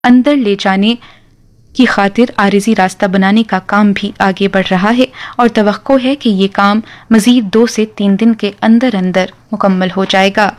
अंदर ले जाने की खातिर आरिजी रास्ता बनाने का काम भी आगे बढ़ रहा है और तवक्को है कि ये काम मजीद 2 से 3 दिन के अंदर अंदर मुकम्मल हो जाएगा।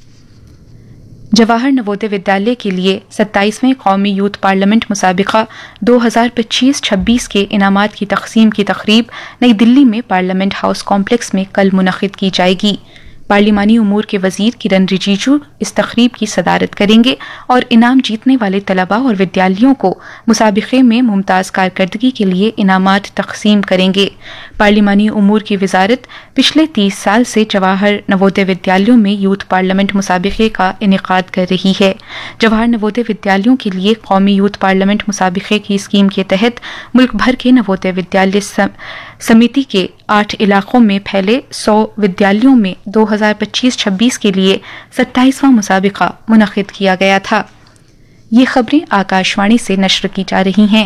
जवाहर नवोदय विद्यालय के लिए 27वें कौमी यूथ पार्लियामेंट मुसाबिका 2025-26 के इनामात की तकसीम की तकरीब नई दिल्ली में पार्लियामेंट हाउस कॉम्प्लेक्स में कल मुनक़िद की जाएगी। पार्लिमानी उमूर के वजीर किरण रिजिजू इस तकरीब की सदारत करेंगे और इनाम जीतने वाले तलबा और विद्यार्थियों को मुसाबिक़े में मुमताज़ कारकर्दगी के लिए इनामात तकसीम करेंगे। पार्लिमानी उमूर की वजारत पिछले 30 साल से जवाहर नवोदय विद्यालयों में यूथ पार्लियामेंट मुसाबिक़े का इनेकाद कर रही है। जवाहर नवोदय विद्यालयों के लिए कौमी यूथ पार्लियामेंट मुसाबिक़े की स्कीम के तहत मुल्क भर के नवोदय विद्यालय समिति के 8 इलाकों में फैले 100 विद्यालयों में 2025-26 के लिए 27वां मुसाबिका मुनक़िद किया गया था। ये खबरें आकाशवाणी से नश्र की जा रही हैं।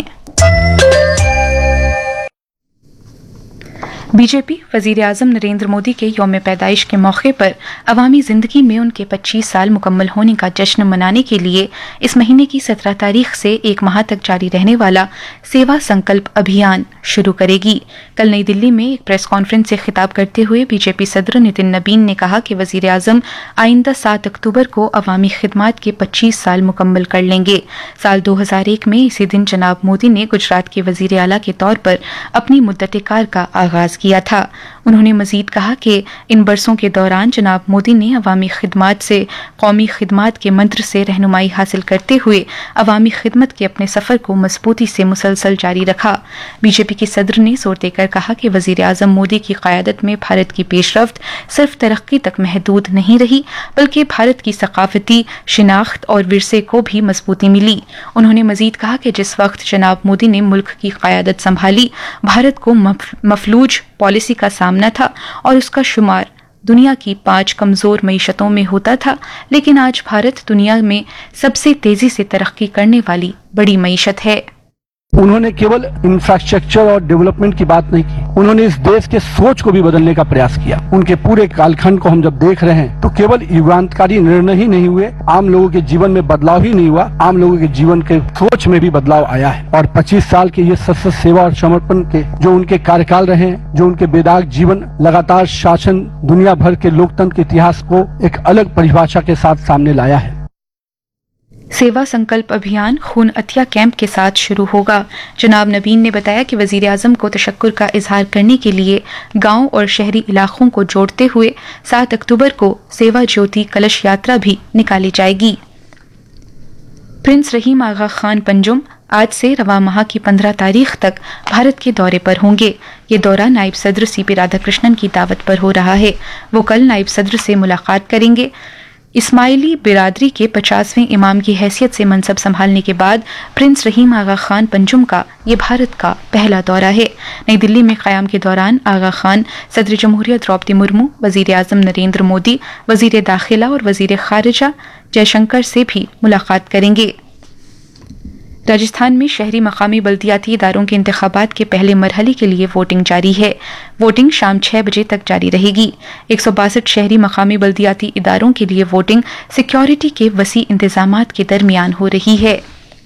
बीजेपी वज़ीर आज़म नरेंद्र मोदी के यौम पैदाइश के मौके पर अवामी ज़िंदगी में उनके 25 साल मुकम्मल होने का जश्न मनाने के लिए इस महीने की 17 तारीख से 1 माह तक जारी रहने वाला सेवा संकल्प अभियान शुरू करेगी। कल नई दिल्ली में एक प्रेस कॉन्फ्रेंस से खिताब करते हुए बीजेपी सदर नितिन नबीन ने कहा कि वज़ीर आज़म आइंदा 7 अक्टूबर को अवामी खिदमात के 25 साल मुकम्मल कर लेंगे। साल 2001 में इसी दिन जनाब मोदी ने गुजरात के वज़ीर आला के तौर पर अपनी मुद्दत कार का आगाज़ किया था। उन्होंने मजीद कहा कि इन बरसों के दौरान जनाब मोदी ने अवामी खिदमात से कौमी खिदमात के मंत्र से रहनुमाई हासिल करते हुए अवामी खिदमत के अपने सफ़र को मजबूती से मुसलसल जारी रखा। बीजेपी के सदर ने जोर देकर कहा कि वज़ीर आज़म मोदी की क़यादत में भारत की पेशरफ्त सिर्फ तरक्की तक महदूद नहीं रही बल्कि भारत की सकाफती शिनाख्त और विरसे को भी मजबूती मिली। उन्होंने मजीद कहा कि जिस वक्त जनाब मोदी ने मुल्क की क़यादत संभाली भारत को मफलूज पॉलिसी का सामना था और उसका शुमार दुनिया की 5 कमजोर मईशतों में होता था, लेकिन आज भारत दुनिया में सबसे तेजी से तरक्की करने वाली बड़ी मईशत है। उन्होंने केवल इंफ्रास्ट्रक्चर और डेवलपमेंट की बात नहीं की, उन्होंने इस देश के सोच को भी बदलने का प्रयास किया। उनके पूरे कालखंड को हम जब देख रहे हैं तो केवल युगांतकारी निर्णय ही नहीं हुए, आम लोगों के जीवन में बदलाव ही नहीं हुआ, आम लोगों के जीवन के सोच में भी बदलाव आया है। और 25 साल के ये सतत सेवा और समर्पण के जो उनके कार्यकाल रहे हैं, जो उनके बेदाग जीवन, लगातार शासन दुनिया भर के लोकतंत्र के इतिहास को एक अलग परिभाषा के साथ सामने लाया है। सेवा संकल्प अभियान खून अतिया कैंप के साथ शुरू होगा। जनाब नबीन ने बताया कि वज़ीर आज़म को तशक्कुर का इजहार करने के लिए गांव और शहरी इलाकों को जोड़ते हुए 7 अक्टूबर को सेवा ज्योति कलश यात्रा भी निकाली जाएगी। प्रिंस रहीम आगा खान पंजुम आज से रवा माह की 15 तारीख तक भारत के दौरे पर होंगे। ये दौरा नायब सदर सीपी राधाकृष्णन की दावत पर हो रहा है। वो कल नायब सदर से मुलाकात करेंगे। इस्माइली बिरादरी के 50वें इमाम की हैसियत से मनसब संभालने के बाद प्रिंस रहीम आगा खान पंजुम का ये भारत का पहला दौरा है। नई दिल्ली में क़याम के दौरान आगा खान सदर जमहूरियत द्रौपदी मुर्मू, वज़ीर आज़म नरेंद्र मोदी, वज़ीर दाखिला और वज़ीर ख़ारिजा जयशंकर से भी मुलाकात करेंगे। राजस्थान में शहरी मकामी बल्दियाती इदारों के इंतखाबात के पहले मरहले के लिए वोटिंग जारी है। वोटिंग शाम 6 बजे तक जारी रहेगी। 162 शहरी मकामी बल्दियाती इदारों के लिए वोटिंग सिक्योरिटी के वसी इंतजामात के दरमियान हो रही है।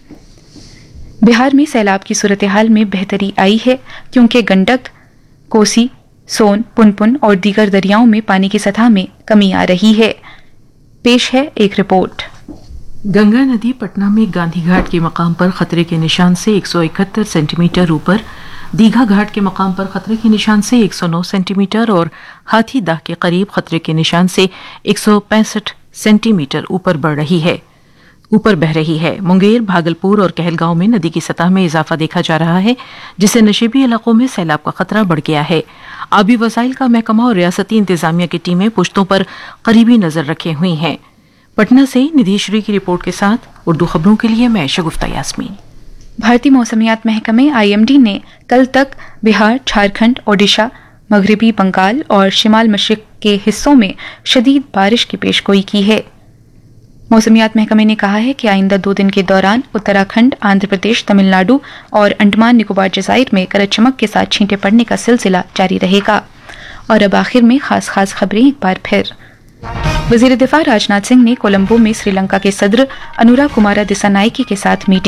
बिहार में सैलाब की सूरत हाल में बेहतरी आई है क्योंकि गंडक, कोसी, सोन, पुनपुन और दीगर दरियाओं में पानी की सतह में कमी आ रही है। पेश है एक रिपोर्ट। गंगा नदी पटना में गांधी घाट के मकाम पर खतरे के निशान से 171 सेंटीमीटर ऊपर, दीघा घाट के मकाम पर खतरे के निशान से 109 सेंटीमीटर और हाथीदह के करीब खतरे के निशान से 165 सेंटीमीटर ऊपर बह रही है। मुंगेर, भागलपुर और कहलगांव में नदी की सतह में इजाफा देखा जा रहा है, जिससे नशेबी इलाकों में सैलाब का खतरा बढ़ गया है। आबी वसाइल का महकमा और रियासती इंतजामिया की टीमें पुश्तों पर करीबी नजर रखे हुई हैं। पटना से निधीश्वरी की रिपोर्ट के साथ उर्दू खबरों के लिए मैं शगुफ्ता यास्मीन। भारतीय मौसमियात महकमे IMD ने कल तक बिहार, झारखंड, ओडिशा, मगरबी बंगाल और शिमाल मशरिक के हिस्सों में शदीद बारिश की पेशगोई की है। मौसमियात महकमे ने कहा है कि आइंदा 2 दिन के दौरान उत्तराखंड, आंध्र प्रदेश, तमिलनाडु और अंडमान निकोबार जज़ाइर में गरज चमक के साथ छींटे पड़ने का सिलसिला जारी रहेगा। और अब आखिर में खास खबरें एक बार फिर। वजीर दिफा राजनाथ सिंह ने कोलंबो में श्रीलंका के सदर अनुरा कुमारा दिसानायकी के साथ मीटिंग